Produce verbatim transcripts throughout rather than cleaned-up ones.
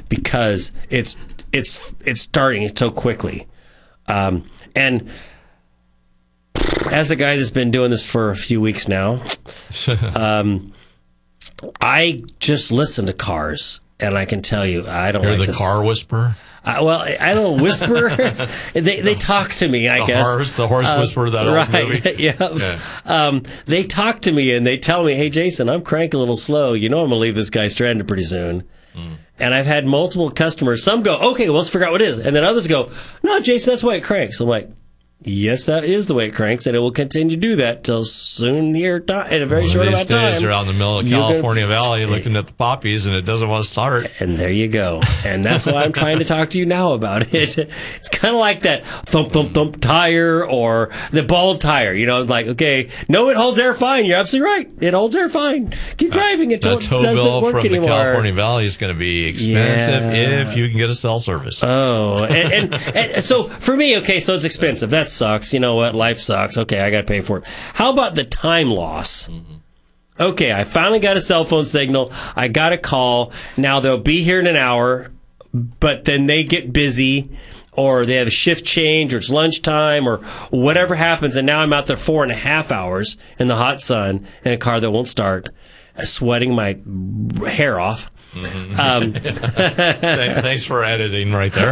because it's it's it's starting so quickly. Um, and as a guy that's been doing this for a few weeks now, um, I just listen to cars, and I can tell you, I don't You're like the this. car whisperer? Uh, well, I don't whisper. they they talk to me, I the guess. Horse, the horse uh, whisperer, that right, old movie? yeah. yeah. Um, they talk to me, and they tell me, hey, Jason, I'm cranking a little slow. You know I'm going to leave this guy stranded pretty soon. Mm. And I've had multiple customers. Some go, okay, well, let's figure out what it is. And then others go, no, Jason, that's why it cranks. I'm like, yes, that is the way it cranks, and it will continue to do that till soon here in a very One short of amount these of time. days, you're out in the middle of California gonna, Valley looking at the poppies, and it doesn't want to start. And there you go. And that's why I'm trying to talk to you now about it. It's kind of like that thump, thump, thump tire or the bald tire. You know, like, okay, no, it holds air fine. You're absolutely right. It holds air fine. Keep driving until it doesn't bill work from anymore. The California Valley is going to be expensive yeah. if you can get a cell service. Oh, and, and, and so for me, okay, so it's expensive. That sucks. You know what? Life sucks. Okay, I got to pay for it. How about the time loss? Mm-hmm. Okay, I finally got a cell phone signal. I got a call. Now they'll be here in an hour, but then they get busy, or they have a shift change, or it's lunchtime, or whatever happens, and now I'm out there four and a half hours in the hot sun in a car that won't start, sweating my hair off. Mm-hmm. Um, Thanks for editing right there.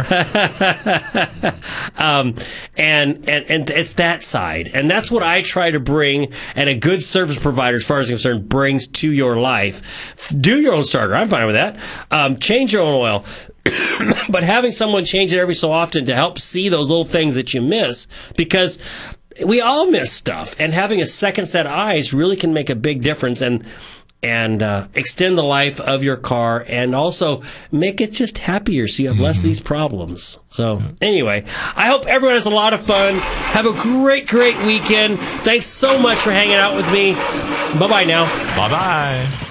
um, and, and, and it's that side. And that's what I try to bring, and a good service provider, as far as I'm concerned, brings to your life. Do your own starter. I'm fine with that. Um, change your own oil. But having someone change it every so often to help see those little things that you miss, because we all miss stuff. And having a second set of eyes really can make a big difference. And and uh, extend the life of your car, and also make it just happier so you have less mm-hmm. of these problems. So anyway, I hope everyone has a lot of fun. Have a great, great weekend. Thanks so much for hanging out with me. Bye-bye now. Bye-bye.